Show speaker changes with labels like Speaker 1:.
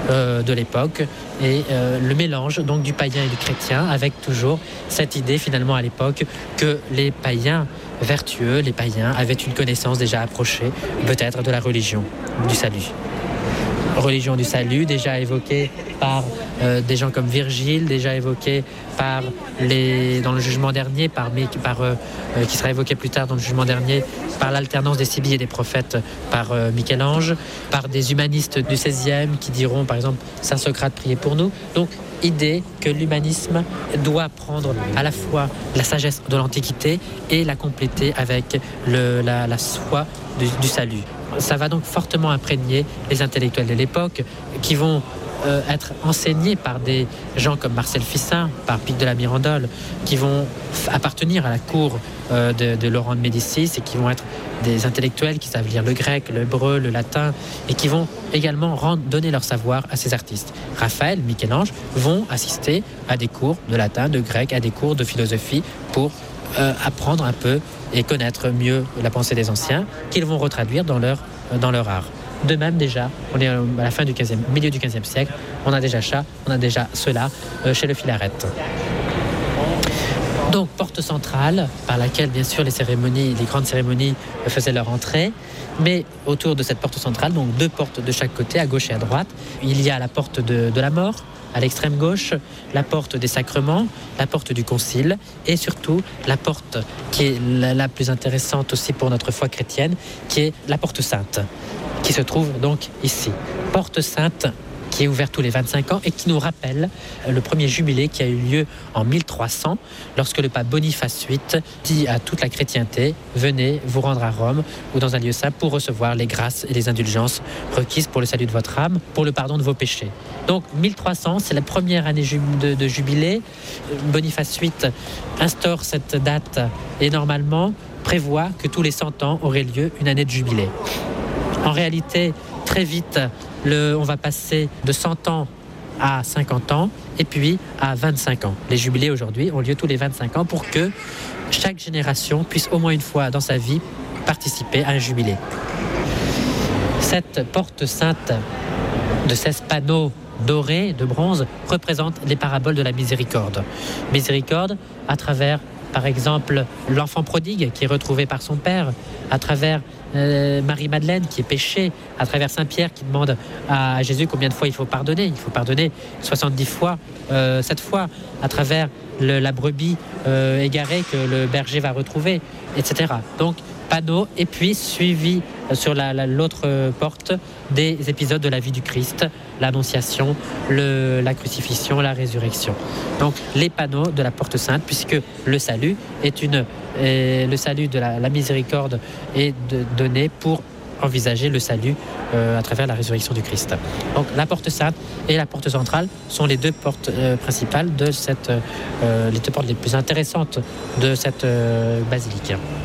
Speaker 1: de l'époque et le mélange donc du païen et du chrétien, avec toujours cette idée finalement à l'époque que les païens vertueux, les païens avaient une connaissance déjà approchée peut-être de la religion du salut. Religion du salut, déjà évoquée par des gens comme Virgile, déjà évoquée dans le jugement dernier, qui sera évoquée plus tard dans le jugement dernier, par l'alternance des Sibylle et des prophètes par Michel-Ange, par des humanistes du XVIe qui diront par exemple Saint Socrate priez pour nous. Donc idée que l'humanisme doit prendre à la fois la sagesse de l'Antiquité et la compléter avec la foi du salut. Ça va donc fortement imprégner les intellectuels de l'époque qui vont être enseignés par des gens comme Marcel Ficin, par Pic de la Mirandole, qui vont appartenir à la cour de Laurent de Médicis et qui vont être des intellectuels qui savent lire le grec, l'hébreu, le latin et qui vont également donner leur savoir à ces artistes. Raphaël, Michel-Ange vont assister à des cours de latin, de grec, à des cours de philosophie pour apprendre un peu et connaître mieux la pensée des anciens qu'ils vont retraduire dans leur art. De même déjà, on est à la fin du milieu du XVe siècle, on a déjà cela chez le Philaret. Donc porte centrale par laquelle bien sûr les grandes cérémonies faisaient leur entrée, mais autour de cette porte centrale, donc 2 portes de chaque côté, à gauche et à droite, il y a la porte de la mort, à l'extrême gauche, la porte des sacrements, la porte du concile et surtout la porte qui est la plus intéressante aussi pour notre foi chrétienne, qui est la porte sainte, qui se trouve donc ici. Porte sainte qui est ouverte tous les 25 ans et qui nous rappelle le premier jubilé qui a eu lieu en 1300 lorsque le pape Boniface VIII dit à toute la chrétienté « Venez vous rendre à Rome ou dans un lieu saint pour recevoir les grâces et les indulgences requises pour le salut de votre âme, pour le pardon de vos péchés. » Donc 1300, c'est la première année de jubilé. Boniface VIII instaure cette date et normalement prévoit que tous les 100 ans aurait lieu une année de jubilé. En réalité, très vite, on va passer de 100 ans à 50 ans et puis à 25 ans. Les jubilés aujourd'hui ont lieu tous les 25 ans pour que chaque génération puisse au moins une fois dans sa vie participer à un jubilé. Cette porte sainte de 16 panneaux dorés de bronze représente les paraboles de la miséricorde. Miséricorde à travers, par exemple, l'enfant prodigue qui est retrouvé par son père, à travers Marie-Madeleine qui est péchée, à travers Saint-Pierre qui demande à Jésus combien de fois il faut pardonner. Il faut pardonner 70 fois, 7 fois, à travers la brebis égarée que le berger va retrouver, etc. Donc, panneau, et puis suivi sur l'autre porte des épisodes de la vie du Christ, l'Annonciation, la crucifixion, la résurrection. Donc les panneaux de la porte sainte, puisque le salut le salut de la miséricorde est donné pour envisager le salut à travers la résurrection du Christ. Donc la porte sainte et la porte centrale sont les 2 portes principales les 2 portes les plus intéressantes de cette basilique.